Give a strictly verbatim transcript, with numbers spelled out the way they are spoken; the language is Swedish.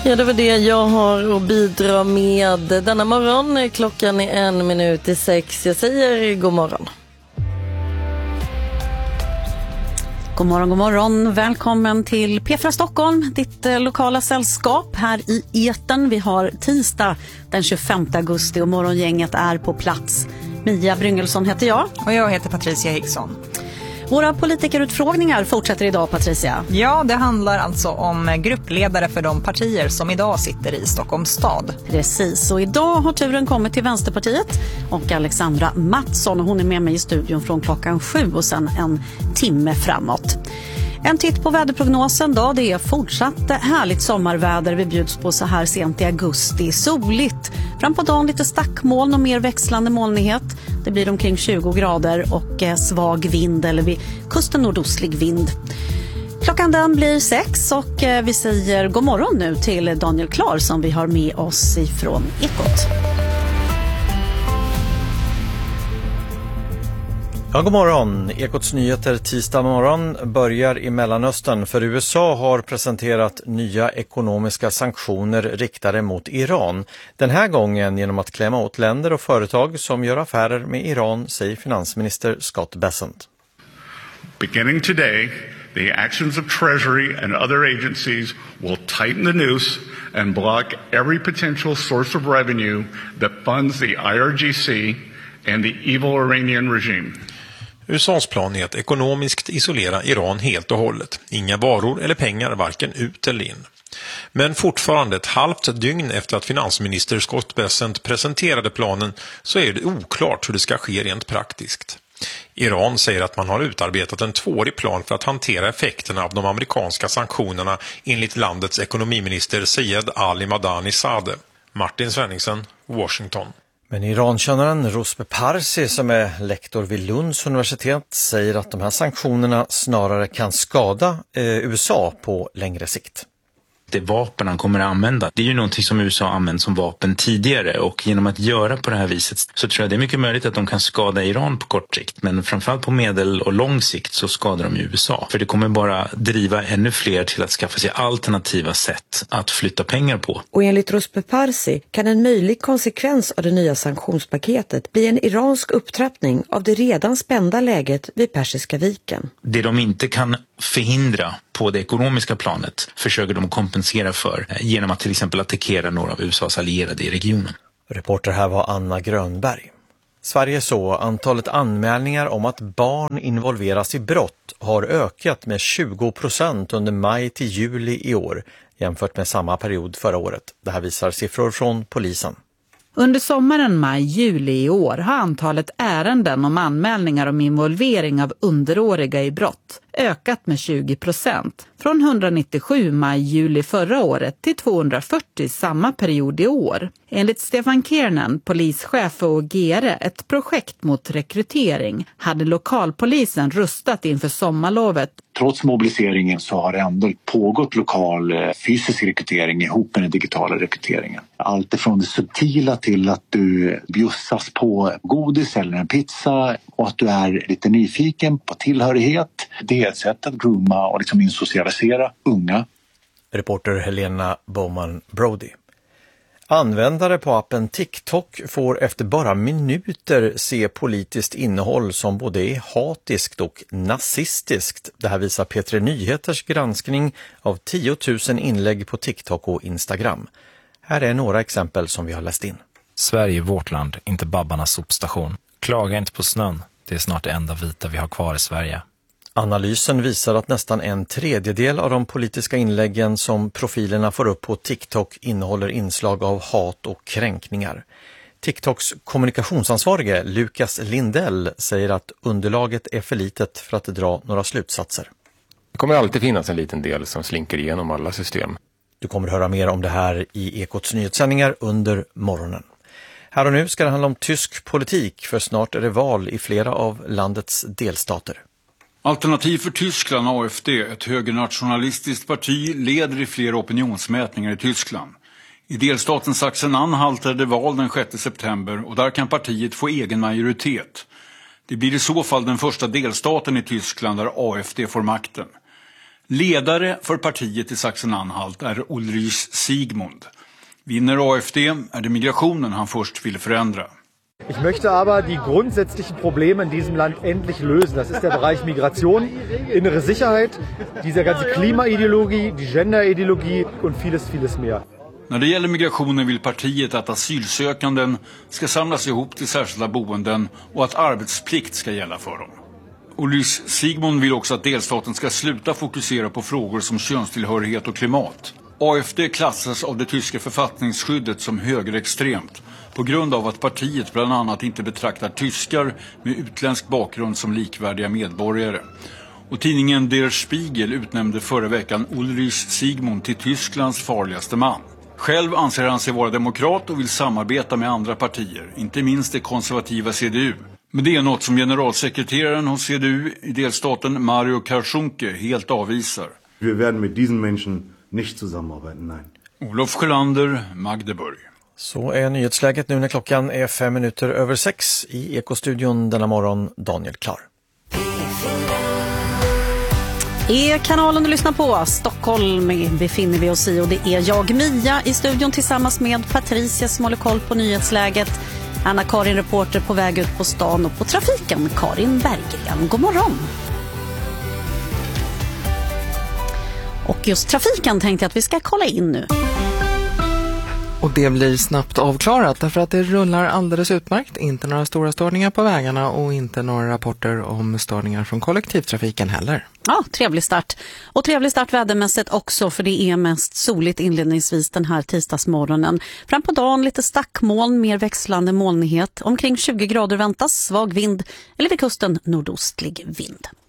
Ja, det var det jag har att bidra med denna morgon. Klockan är en minut i sex. Jag säger god morgon. God morgon, god morgon. Välkommen till P fyra Stockholm, ditt eh, lokala sällskap här i etern. Vi har tisdag den tjugofemte augusti och morgongänget är på plats. Mia Bryngelsson heter jag. Och jag heter Patricia Hickson. Våra politikerutfrågningar fortsätter idag, Patricia. Ja, det handlar alltså om gruppledare för de partier som idag sitter i Stockholms stad. Precis, och idag har turen kommit till Vänsterpartiet och Alexandra Mattsson. Hon är med mig i studion från klockan sju och sen en timme framåt. En titt på väderprognosen då, det är fortsatt härligt sommarväder vi bjuds på så här sent i augusti. Soligt, fram på dagen lite stackmoln och mer växlande molnighet. Det blir omkring tjugo grader och eh, svag vind eller vid kusten nordostlig vind. Klockan den blir sex och eh, vi säger god morgon nu till Daniel Klar som vi har med oss ifrån Ekot. Ja, god morgon. Ekots nyheter tisdag morgon börjar i Mellanöstern, för U S A har presenterat nya ekonomiska sanktioner riktade mot Iran. Den här gången genom att klämma åt länder och företag som gör affärer med Iran, säger finansminister Scott Bessent. Beginning today, the actions of Treasury and other agencies will tighten the noose and block every potential source of revenue that funds the I R G C and the evil Iranian regime. U S A:s plan är att ekonomiskt isolera Iran helt och hållet. Inga varor eller pengar varken ut eller in. Men fortfarande ett halvt dygn efter att finansminister Scott Bessent presenterade planen så är det oklart hur det ska ske rent praktiskt. Iran säger att man har utarbetat en tvåårig plan för att hantera effekterna av de amerikanska sanktionerna enligt landets ekonomiminister Syed Ali Madani Sadeh. Martin Svenningsen, Washington. Men Irankännaren Ruspe Parsi, som är lektor vid Lunds universitet, säger att de här sanktionerna snarare kan skada eh, U S A på längre sikt. Det vapen han kommer att använda, det är ju någonting som U S A använt som vapen tidigare, och genom att göra på det här viset så tror jag det är mycket möjligt att de kan skada Iran på kort sikt, men framförallt på medel- och lång sikt så skadar de U S A. För det kommer bara driva ännu fler till att skaffa sig alternativa sätt att flytta pengar på. Och enligt Ruspe Parsi kan en möjlig konsekvens av det nya sanktionspaketet bli en iransk upptrappning av det redan spända läget vid Persiska viken. Det de inte kan förhindra på det ekonomiska planet försöker de kompensera för genom att till exempel attackera några av U S A:s allierade i regionen. Reporter här var Anna Grönberg. Sverige så, antalet anmälningar om att barn involveras i brott har ökat med tjugo procent under maj till juli i år jämfört med samma period förra året. Det här visar siffror från polisen. Under sommaren maj-juli i år har antalet ärenden om anmälningar om involvering av underåriga i brott ökat med tjugo procent. Från etthundranittiosju maj-juli förra året till tvåhundrafyrtio samma period i år. Enligt Stefan Kiernan, polischef och G R E, ett projekt mot rekrytering, hade lokalpolisen rustat inför sommarlovet. Trots mobiliseringen så har det ändå pågått lokal fysisk rekrytering ihop med den digitala rekryteringen. Allt ifrån det subtila till att du bjussas på godis eller en pizza och att du är lite nyfiken på tillhörighet. Det är ett sätt att grooma och liksom insocialisera unga. Reporter Helena Bowman Brody. Användare på appen TikTok får efter bara minuter se politiskt innehåll som både är hatiskt och nazistiskt. Det här visar P tre Nyheters granskning av tio tusen inlägg på TikTok och Instagram. Här är några exempel som vi har läst in. Sverige är vårt land, inte babbarnas sopstation. Klaga inte på snön, det är snart det enda vita vi har kvar i Sverige. Analysen visar att nästan en tredjedel av de politiska inläggen som profilerna får upp på TikTok innehåller inslag av hat och kränkningar. TikToks kommunikationsansvarige Lukas Lindell säger att underlaget är för litet för att dra några slutsatser. Det kommer alltid finnas en liten del som slinker igenom alla system. Du kommer höra mer om det här i Ekots nyhetssändningar under morgonen. Här och nu ska det handla om tysk politik, för snart är det val i flera av landets delstater. Alternativ för Tyskland, A F D, ett högernationalistiskt parti, leder i flera opinionsmätningar i Tyskland. I delstaten Sachsen-Anhalt är det val den sjätte september och där kan partiet få egen majoritet. Det blir i så fall den första delstaten i Tyskland där A F D får makten. Ledare för partiet i Sachsen-Anhalt är Ulrich Siegmund. Vinner A F D är det migrationen han först vill förändra. Ich möchte aber die grundsätzlichen Probleme in diesem Land endlich lösen. Das ist der Bereich Migration, innere Sicherheit, diese ganze Klimaideologie, die Genderideologie und vieles, vieles mehr. När det gäller migrationen vill partiet att asylsökanden ska samlas ihop till särskilda boenden och att arbetsplikt ska gälla för dem. Ulrich Siegmund vill också att delstaten ska sluta fokusera på frågor som könstillhörighet och klimat. A F D klassas av det tyska författningsskyddet som högerextremt på grund av att partiet bland annat inte betraktar tyskar med utländsk bakgrund som likvärdiga medborgare. Och tidningen Der Spiegel utnämnde förra veckan Ulrich Siegmund till Tysklands farligaste man. Själv anser han sig vara demokrat och vill samarbeta med andra partier, inte minst det konservativa C D U. Men det är något som generalsekreteraren hos C D U i delstaten Mario Karschunke helt avvisar. Vi werden med diesen Menschen nicht zusammenarbeiten, nein. Olof Sjölander, Magdeburg. Så är nyhetsläget nu när klockan är fem minuter över sex i Ekostudion denna morgon. Daniel Klar. Är kanalen du lyssnar på. Stockholm befinner vi oss i och det är jag, Mia, i studion tillsammans med Patricia som håller koll på nyhetsläget. Anna-Karin, reporter på väg ut på stan, och på trafiken Karin Berggren. God morgon! Och just trafiken tänkte jag att vi ska kolla in nu. Och det blir snabbt avklarat därför att det rullar alldeles utmärkt. Inte några stora störningar på vägarna och inte några rapporter om störningar från kollektivtrafiken heller. Ja, trevlig start. Och trevlig start vädermässigt också, för det är mest soligt inledningsvis den här tisdagsmorgonen. Fram på dagen lite stackmoln, mer växlande molnighet. Omkring tjugo grader väntas, svag vind eller vid kusten nordostlig vind.